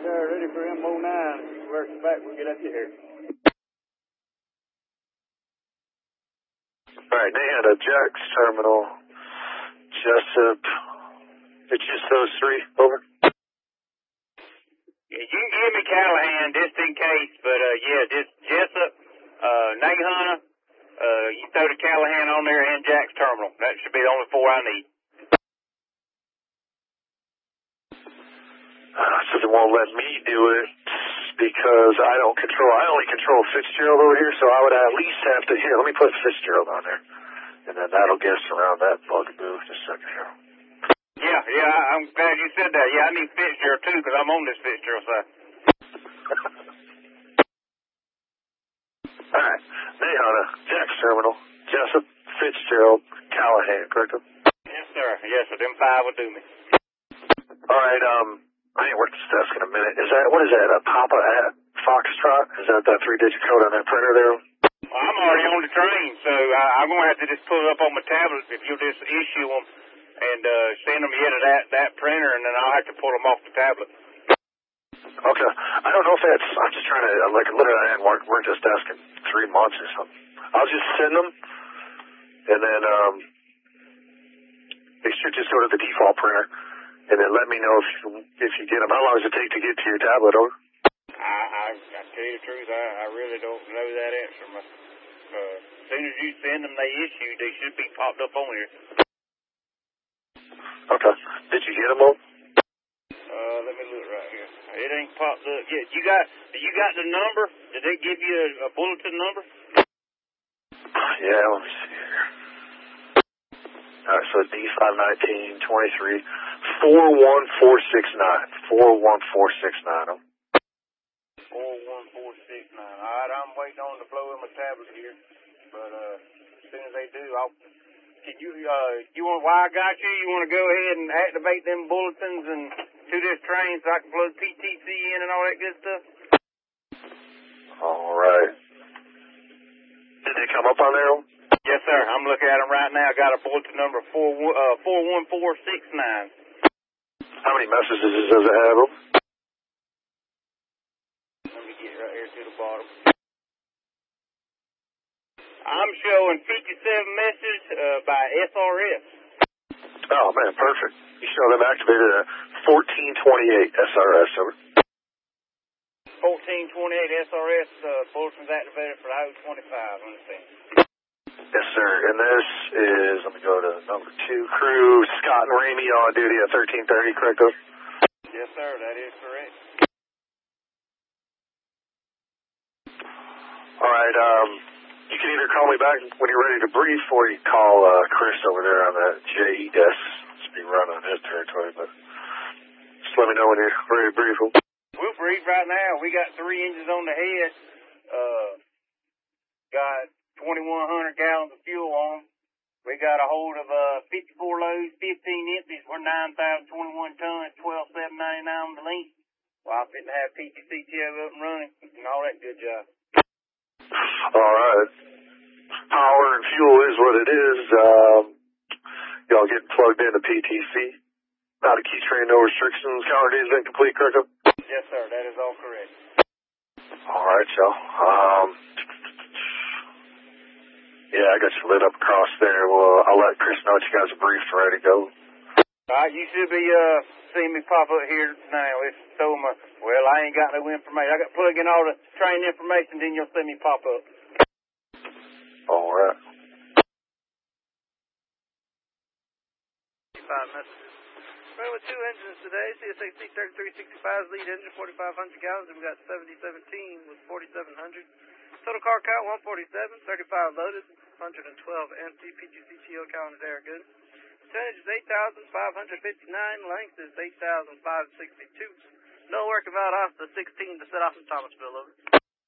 sir. Ready for M09. If you work back, we'll get up to here. All right, they had a Jack's terminal. Jessup. It's just those three. Over. Yeah, you can give me Callahan just in case, but yeah, just Jessup, Nahunter, you throw the Callahan on there and Jack's terminal. That should be the only four I need. So they won't let me do it because I only control Fitzgerald over here, so I would at least have to, here, let me put Fitzgerald on there. And then that'll get us around that bugaboo. Just a second here. Yeah, I'm glad you said that. Yeah, I need Fitzgerald too, because I'm on this Fitzgerald side. All right, Nahunter, Jack's terminal, Jessup, Fitzgerald, Callahan, correct? Yes, sir. Yes, sir. Them five will do me. All right, I ain't worked this desk in a minute. What is that, a Papa at Foxtrot? Is that 3-digit code on that printer there? Well, I'm already on the train, so I'm going to have to just pull it up on my tablet if you'll just issue them and send them to that printer, and then I'll have to pull them off the tablet. Okay. I don't know if that's, I'm just trying to, like, literally, I hadn't worked this desk in 3 months or something. I'll just send them, and then they should just go to the default printer. And then let me know if you get them. How long does it take to get to your tablet, over? I tell you the truth, I really don't know that answer. As soon as you send them, they issue. They should be popped up on here. Okay. Did you get them, all? Let me look right here. It ain't popped up yet. You got the number? Did they give you a bulletin number? Yeah, let me see here. All right, so D519-23, 41469. 41469. 41469. All right, I'm waiting on the flow of my tablet here. But as soon as they do, can you want, while I got you, you want to go ahead and activate them bulletins and to this train so I can plug PTC in and all that good stuff? All right. Did they come up on there? Yes, sir. I'm looking at them right now. I got a bulletin number 41469. How many messages does it have? Let me get right here to the bottom. I'm showing 57 messages by SRS. Oh, man, perfect. You show them activated at 1428 SRS, over. 1428 SRS bulletins activated for the Highway 25, understand? Yes, sir. And this is, let me go to number 2 crew, Scott and Ramey on duty at 1330, correct? Yes, sir. That is correct. All right. You can either call me back when you're ready to brief, or you call Chris over there on the JE desk. It's being run on his territory, but just let me know when you're ready to brief. We'll brief right now. We got 3 engines on the head. Got 2,100 gallons of fuel on them. We got a hold of 54 loads, 15 empties. We're 9,021 tons, 12,799 on the length. Well, I'm fitting to have PTCTO up and running and all that good job. All right. Power and fuel is what it is. Y'all getting plugged into PTC. Not a key train, no restrictions. Calendar days been complete, correct? Yes, sir. That is all correct. All right, y'all. Yeah, I got you lit up across there. Well, I'll let Chris know that you guys are briefed and ready to go. All right, you should be seeing me pop up here now. It's so much. Well, I ain't got no information. I got to plug in all the train information, then you'll see me pop up. All right. 5 messages. Running with 2 engines today. CSXT 3365's lead engine, 4,500 gallons, and we got 7017 with 4,700. Total car count 147, 35 loaded, 112 empty. PTCTO count is there, good. Percentage is 8,559. Length is 8,562. No working Valdosta 16 to set off from Thomasville, over.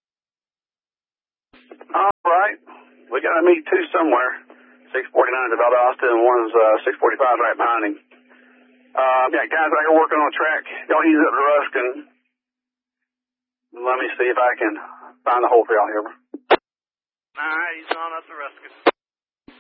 All right. We got to meet 2 somewhere. 649 to Valdosta and one's 645 right behind him. Yeah, guys, I got working on the track. Don't use up the Ruskin. Let me see if I can find the hole for y'all here. All right, he's on up the Ruskin.